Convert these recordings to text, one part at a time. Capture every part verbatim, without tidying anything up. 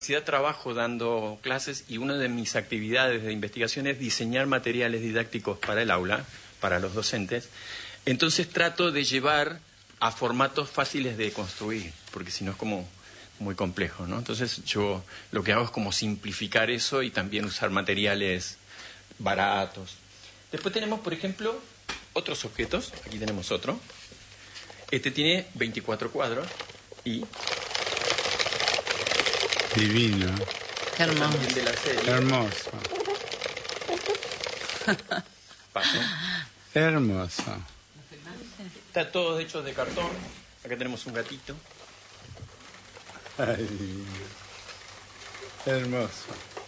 universidad trabajo dando clases y una de mis actividades de investigación es diseñar materiales didácticos para el aula, para los docentes. Entonces trato de llevar a formatos fáciles de construir, porque si no es como muy complejo, ¿no? Entonces yo lo que hago es como simplificar eso y también usar materiales baratos. Después tenemos, por ejemplo, otros objetos. Aquí tenemos otro. Este tiene veinticuatro cuadros y... Divino. Qué hermoso. De la serie. Hermoso. Paso. Hermoso. Está todo hecho de cartón. Acá tenemos un gatito. Ay, divino. Hermoso.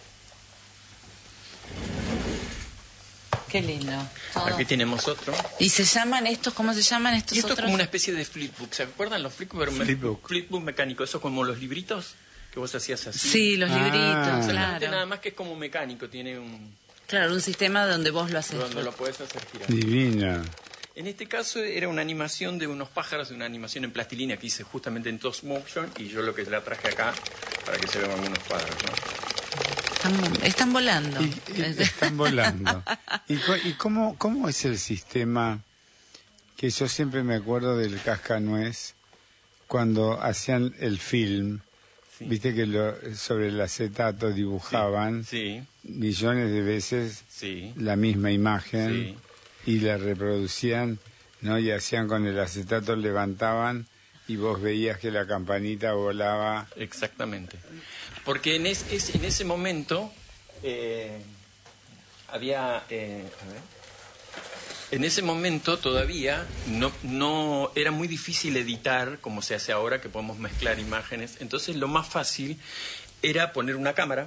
Qué lindo. Todo. Aquí tenemos otro. ¿Y se llaman estos? ¿Cómo se llaman estos Y esto otros? es como una especie de flipbook. ¿Se acuerdan los flipbook? Flipbook. Flipbook mecánico. Eso como los libritos que vos hacías así. Sí, los Ah. libritos, Exactamente, claro. nada más que es como mecánico. Tiene un... Claro, un sistema donde vos lo haces. donde lo puedes hacer girar. Divino. En este caso era una animación de unos pájaros, de una animación en plastilina que hice justamente en Toast Motion y yo lo que la traje acá para que se vean algunos cuadros, ¿no? Están, están volando. Y, y están volando. ¿Y, co- y cómo, cómo es el sistema que yo siempre me acuerdo del Cascanuez cuando hacían el film? Sí. Viste que lo, sobre el acetato dibujaban Sí, millones de veces sí, la misma imagen sí. y la reproducían, ¿no? Y hacían con el acetato, levantaban y vos veías que la campanita volaba. Exactamente. Porque en, es, es- en ese momento eh, había... eh, a ver. En ese momento todavía no, no era muy difícil editar como se hace ahora, que podemos mezclar imágenes. Entonces lo más fácil era poner una cámara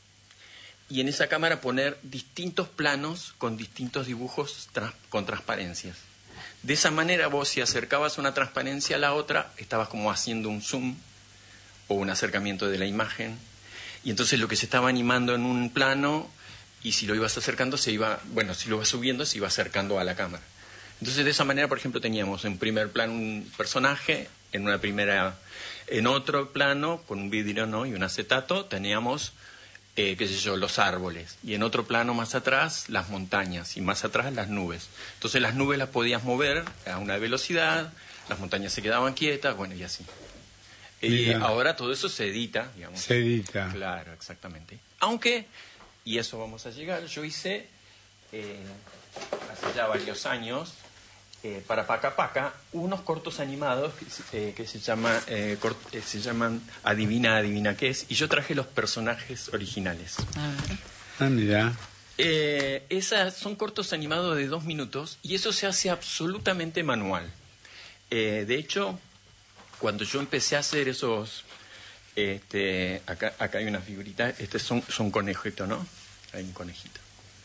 y en esa cámara poner distintos planos con distintos dibujos tras- con transparencias. De esa manera vos, si acercabas una transparencia a la otra, estabas como haciendo un zoom o un acercamiento de la imagen, y entonces lo que se estaba animando en un plano, y si lo ibas acercando, se iba, bueno, si lo ibas subiendo, se iba acercando a la cámara. Entonces de esa manera, por ejemplo, teníamos en primer plano un personaje, en una primera, en otro plano, con un vidrio, ¿no? Y un acetato, teníamos, eh, qué sé yo, los árboles, y en otro plano más atrás, las montañas, y más atrás las nubes. Entonces las nubes las podías mover a una velocidad, las montañas se quedaban quietas, bueno, y así. Y Mira. ahora todo eso se edita, digamos. Se edita. Claro, exactamente. Aunque, y eso vamos a llegar, yo hice, eh, hace ya varios años, eh, para Paca Paca, unos cortos animados que, se- eh, que se, llama, eh, cort- eh, se llaman Adivina, Adivina qué es, y yo traje los personajes originales. A ver. Ah, mira. Eh, esas son cortos animados de dos minutos y eso se hace absolutamente manual. Eh, de hecho, cuando yo empecé a hacer esos, este, acá, acá hay una figurita, este son, son conejitos, ¿no? Hay un conejito.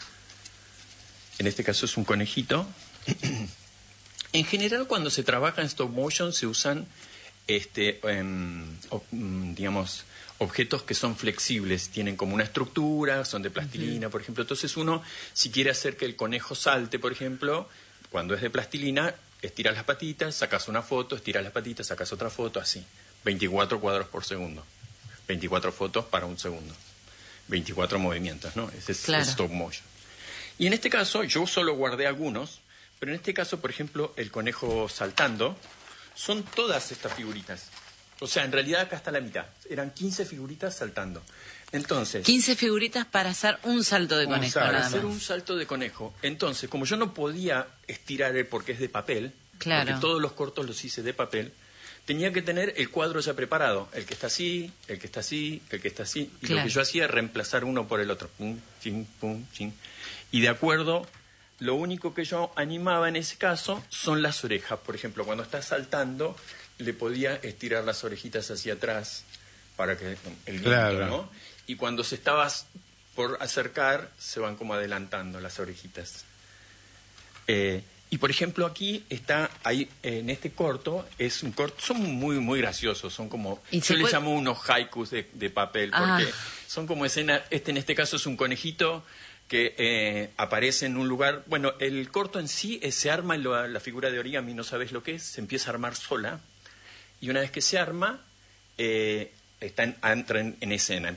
En este caso es un conejito. En general, cuando se trabaja en stop motion se usan, este, em, o- mm, digamos, objetos que son flexibles, tienen como una estructura, son de plastilina, por ejemplo. Entonces uno, si quiere hacer que el conejo salte, por ejemplo, cuando es de plastilina, estiras las patitas, sacas una foto, estiras las patitas, sacas otra foto, así. veinticuatro cuadros por segundo. veinticuatro fotos para un segundo. veinticuatro movimientos, ¿no? Ese es Claro. stop motion. Y en este caso, yo solo guardé algunos, pero en este caso, por ejemplo, el conejo saltando, son todas estas figuritas. O sea, en realidad acá está la mitad. Eran quince figuritas saltando. Entonces, quince figuritas para hacer un salto de Un conejo. salto. para nada hacer más. un salto de conejo. Entonces, como yo no podía estirar el porque es de papel, Claro. porque todos los cortos los hice de papel, tenía que tener el cuadro ya preparado. El que está así, el que está así, el que está así. Y Claro. lo que yo hacía era reemplazar uno por el otro. Pum, chin, pum, chin. Y de acuerdo, lo único que yo animaba en ese caso son las orejas. Por ejemplo, cuando está saltando, le podía estirar las orejitas hacia atrás para que el viento, Claro. ¿no? Y cuando se estaba por acercar, se van como adelantando las orejitas. Eh, y por ejemplo aquí está, ahí en este corto, es un corto, son muy muy graciosos, son como, ¿Y yo se les puede- llamo unos haikus de, de papel, Ah. porque son como escena, este en este caso es un conejito que eh, aparece en un lugar, bueno, el corto en sí eh, se arma, en lo- la figura de origami, no sabes lo que es, se empieza a armar sola, y una vez que se arma, eh, están, entran en escena.